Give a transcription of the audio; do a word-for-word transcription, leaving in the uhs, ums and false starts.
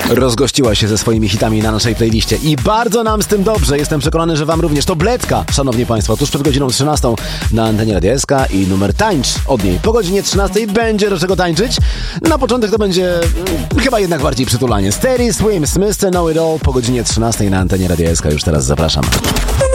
rozgościła się ze swoimi hitami na naszej playliście i bardzo nam z tym dobrze. Jestem przekonany, że wam również. To Bledka, szanowni państwo, tuż przed godziną trzynastą na antenie Radia S K i numer Tańcz od niej. Po godzinie trzynastej będzie do czego tańczyć. Na początek to będzie hmm, chyba jednak bardziej przytulanie. Steady Swims, mister Know It All po godzinie trzynastej na antenie Radia S K. Już teraz zapraszam.